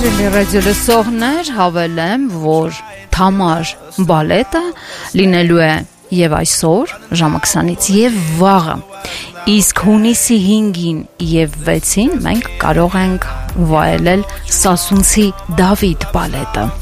Սիրելի ռադիո լսողներ, հավելեմ, որ Թամար բալետը լինելու է եւ այսօր ժամը 20-ից եւ վաղը, իսկ հունիսի 5-ին եւ 6-ին մենք կարող ենք վայելել Սասունցի Դավիթ բալետը։